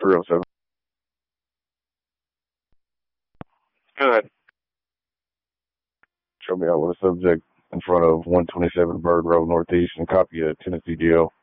307. Go ahead. Show me out with a subject in front of 127 Bird Road Northeast and copy a Tennessee DL.